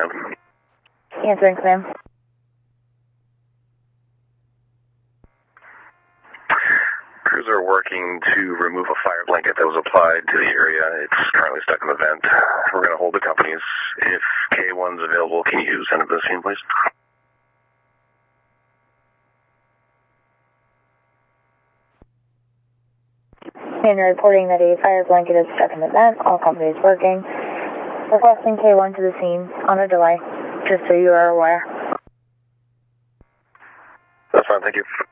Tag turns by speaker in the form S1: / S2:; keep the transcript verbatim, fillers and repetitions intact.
S1: command.
S2: Answering command.
S1: Crews are working to remove a fire blanket that was applied to the area. It's currently stuck in the vent. We're going to hold the companies. If K one's available, can you send it to the scene, please?
S2: And reporting that a fire blanket is stuck in the vent. All companies working. Requesting K one to the scene on a delay, just so you are aware.
S1: That's fine, thank you.